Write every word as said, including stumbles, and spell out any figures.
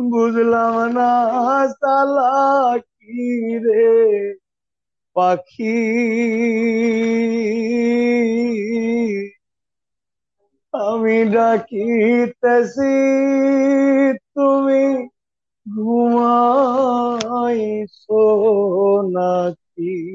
বুঝলাম না চালাকি রে পাখি, আমি ডাকিতেছি তুমি ঘুমাইছো নাকি?